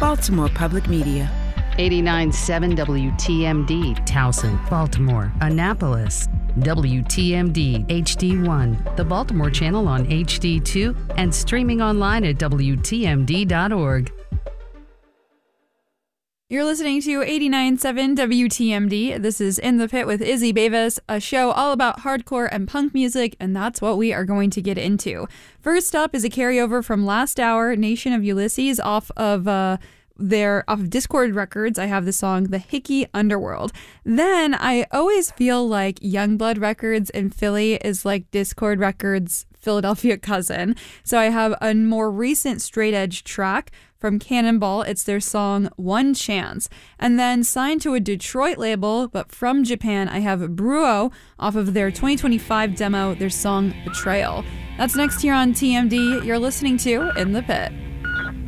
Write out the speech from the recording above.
Baltimore Public Media. 89.7 WTMD, Towson, Baltimore, Annapolis. WTMD HD1, the Baltimore channel on HD2, and streaming online at WTMD.org. You're listening to 89.7 WTMD. This is In the Pit with Izzy Beavis, a show all about hardcore and punk music, and that's what we are going to get into. First up is a carryover from last hour, Nation of Ulysses, off of Dischord Records. I have the song The Hickey Underworld. Then I always feel like Youngblood Records in Philly is like Dischord Records' Philadelphia cousin. So I have a more recent straight edge track from Cannonball. It's their song One Chance. And then signed to a Detroit label, but from Japan, I have Bruo off of their 2025 demo, their song Betrayal. That's next here on TMD. You're listening to In the Pit.